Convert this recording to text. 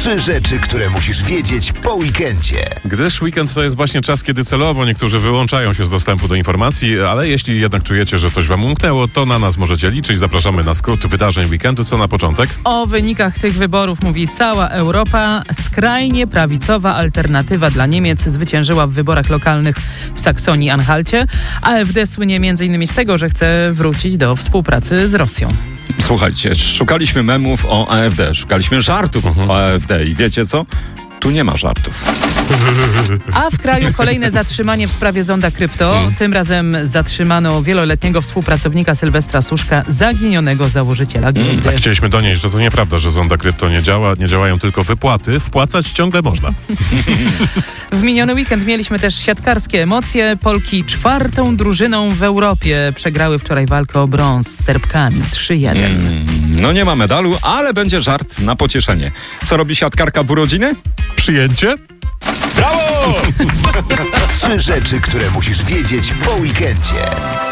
3 rzeczy, które musisz wiedzieć po weekendzie. Gdyż weekend to jest właśnie czas, kiedy celowo niektórzy wyłączają się z dostępu do informacji, ale jeśli jednak czujecie, że coś wam umknęło, to na nas możecie liczyć. Zapraszamy na skrót wydarzeń weekendu. Co na początek? O wynikach tych wyborów mówi cała Europa. Skrajnie prawicowa alternatywa dla Niemiec zwyciężyła w wyborach lokalnych w Saksonii-Anhalcie. AfD słynie m.in. z tego, że chce wrócić do współpracy z Rosją. Słuchajcie, szukaliśmy memów o AfD, szukaliśmy żartów o AfD i wiecie co? Tu nie ma żartów. A w kraju kolejne zatrzymanie w sprawie zonda krypto. Tym razem zatrzymano wieloletniego współpracownika Sylwestra Suszka, zaginionego założyciela giełdy. Chcieliśmy donieść, że to nieprawda, że zonda krypto nie działa, nie działają tylko wypłaty. Wpłacać ciągle można. W miniony weekend mieliśmy też siatkarskie emocje. Polki 4. drużyną w Europie przegrały wczoraj walkę o brąz z Serbkami 3-1. No nie ma medalu, ale będzie żart na pocieszenie. Co robi siatkarka w urodziny? Przyjęcie? Brawo! 3 rzeczy, które musisz wiedzieć po weekendzie.